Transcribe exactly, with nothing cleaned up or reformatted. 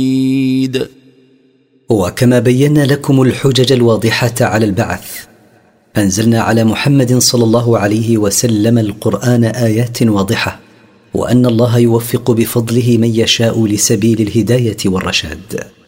وكما بينا لكم الحجج الواضحة على البعث، أنزلنا على محمد صلى الله عليه وسلم القرآن آيات واضحة، وأن الله يوفق بفضله من يشاء لسبيل الهداية والرشاد.